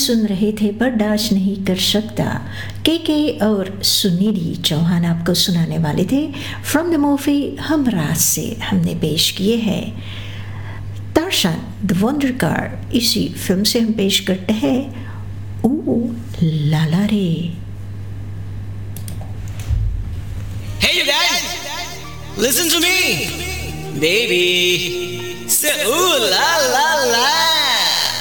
सुन रहे थे बर्दाश्त नहीं कर सकता। के और सुनीधि चौहान आपको सुनाने वाले थे। फ्रॉम द मूवी हमराज से हमने पेश किए हैं तारशान द वंडर कार। इसी फिल्म से हम पेश करते हैं ओ लाला रे। Hey you guys, listen to me, baby. Say ooh la la la.